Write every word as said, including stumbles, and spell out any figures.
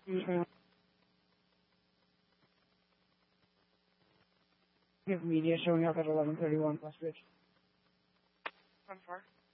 Mm-hmm. We have media showing up at eleven thirty-one plus Rich. One four.